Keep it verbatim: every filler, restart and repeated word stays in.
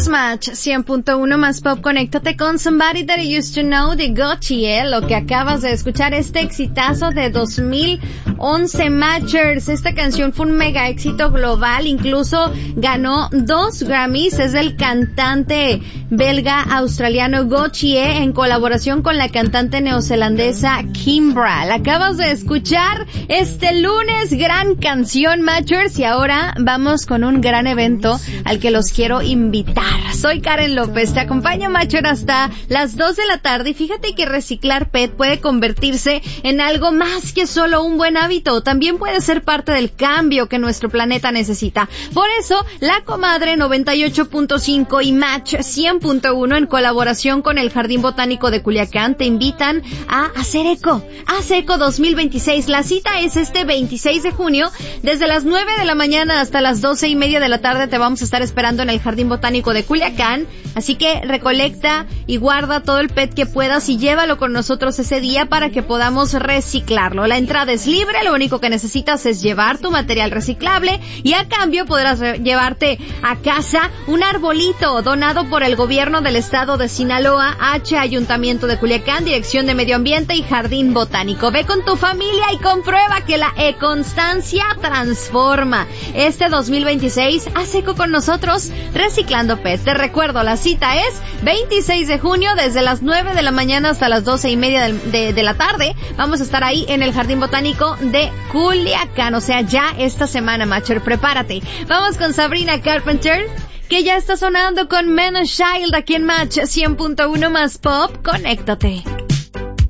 Somos Match cien punto uno más Pop. Conéctate con Somebody That I Used to Know de Gotye. Lo que acabas de escuchar, este exitazo de dos mil once, Matchers. Esta canción fue un mega éxito global, incluso ganó dos Grammys. Es del cantante belga australiano Gotye en colaboración con la cantante neozelandesa Kimbra. La acabas de escuchar este lunes, gran canción, Matchers. Y ahora vamos con un gran evento al que los quiero invitar. Soy Karen López, te acompaño, Matcher, hasta las dos de la tarde. Y fíjate que reciclar P E T puede convertirse en algo más que solo un buen hábito. También puede ser parte del cambio que nuestro planeta necesita. Por eso, La Comadre noventa y ocho punto cinco y Match cien punto uno, en colaboración con el Jardín Botánico de Culiacán, te invitan a hacer eco. Haz Eco dos mil veintiséis. La cita es este veintiséis de junio. Desde las nueve de la mañana hasta las doce y media de la tarde te vamos a estar esperando en el Jardín Botánico de Culiacán. Así que recolecta y guarda todo el P E T que puedas y llévalo con nosotros ese día para que podamos reciclarlo. La entrada es libre, lo único que necesitas es llevar tu material reciclable y a cambio podrás llevarte a casa un arbolito donado por el gobierno del estado de Sinaloa, H Ayuntamiento de Culiacán, Dirección de Medio Ambiente y Jardín Botánico. Ve con tu familia y comprueba que la e-constancia transforma. Este dos mil veintiséis, haz eco con nosotros reciclando P E T. Te recuerdo, la cita es veintiséis de junio desde las nueve de la mañana hasta las doce y media de, de, de la tarde. Vamos a estar ahí en el Jardín Botánico de Culiacán, o sea, ya esta semana, Matcher, prepárate. Vamos con Sabrina Carpenter, que ya está sonando con Men of Child aquí en Match cien punto uno más Pop. Conéctate.